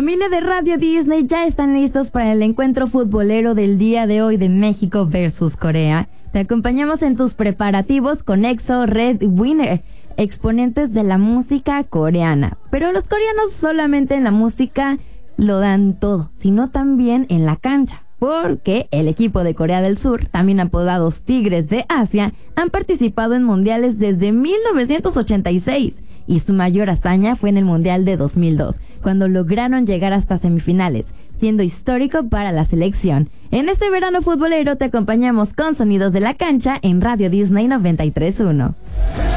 Familia de Radio Disney, ya están listos para el encuentro futbolero del día de hoy de México versus Corea. Te acompañamos en tus preparativos con EXO Red Winner, exponentes de la música coreana. Pero los coreanos solamente en la música lo dan todo, sino también en la cancha, porque el equipo de Corea del Sur, también apodados Tigres de Asia, han participado en mundiales desde 1986 y su mayor hazaña fue en el Mundial de 2002, cuando lograron llegar hasta semifinales, siendo histórico para la selección. En este verano futbolero te acompañamos con sonidos de la cancha en Radio Disney 93.1.